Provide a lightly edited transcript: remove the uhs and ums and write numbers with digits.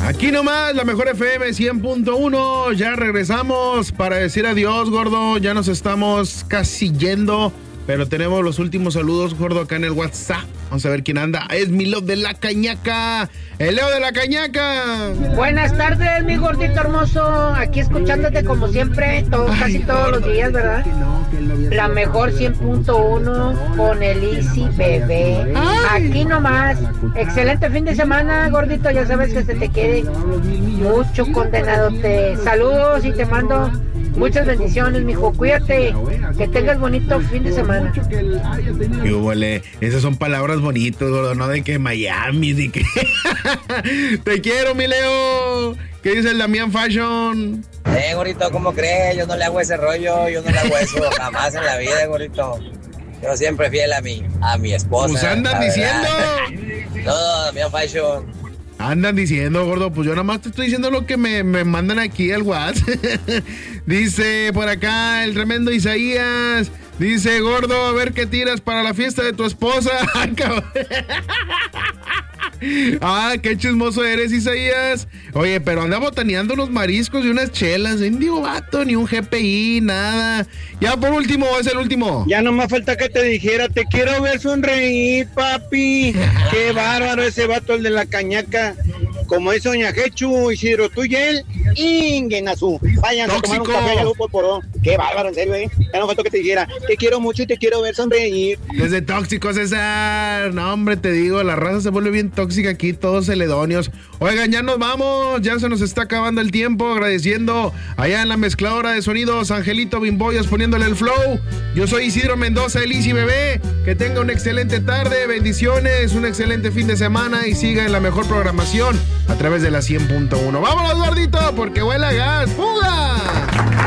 Aquí nomás, la mejor FM 100.1. Ya regresamos para decir adiós, gordo. Ya nos estamos casi yendo, pero tenemos los últimos saludos, gordo, acá en el WhatsApp. Vamos a ver quién anda. Es mi Leo de la Cañaca. El Leo de la Cañaca. Buenas tardes, mi gordito hermoso. Aquí escuchándote como siempre, casi todos los días, ¿verdad? La mejor 100.1 con el Easy Bebé. Aquí nomás. Excelente fin de semana, gordito. Ya sabes que se te quiere mucho, condenado. Te saludos y te mando muchas bendiciones, mijo. Cuídate. Que tengas bonito fin de semana. Y huele, esas son palabras bonitas, gordo, no de que Miami, de que... Te quiero, mi Leo. ¿Qué dice el Damián Fashion? Gordito, ¿cómo crees? Yo no le hago ese rollo, yo no le hago eso jamás en la vida, gordito. Yo siempre fiel a mi esposa. Pues andan diciendo. No, Damián Fashion. Andan diciendo, gordo, pues yo nada más te estoy diciendo lo que me mandan aquí al WhatsApp. Dice por acá el tremendo Isaías. Dice, gordo, a ver qué tiras para la fiesta de tu esposa. Ah, qué chismoso eres, Isaías. Oye, pero anda botaneando unos mariscos y unas chelas. Indio vato, ni un GPI, nada. Ya por último, es el último. Ya no más falta que te dijera, te quiero ver sonreír, papi. Qué bárbaro ese vato, el de la Cañaca. Como es Doña Jechu, Isidro, tú y él, Ingenazú. Vayan a tomar un café allá por Porón. Qué bárbaro, en serio, Ya no falta que te dijera, te quiero mucho y te quiero ver sonreír. Desde tóxico, César. No, hombre, te digo, la raza se vuelve bien tóxica aquí, todos celedonios. Oigan, ya nos vamos, ya se nos está acabando el tiempo. Agradeciendo allá en la mezcladora de sonidos, Angelito Bimboyas poniéndole el flow. Yo soy Isidro Mendoza, el Easy Bebé. Que tenga una excelente tarde, bendiciones, un excelente fin de semana y siga en la mejor programación a través de la 100.1. ¡Vámonos, gordito! Porque huele a gas. ¡Fuga!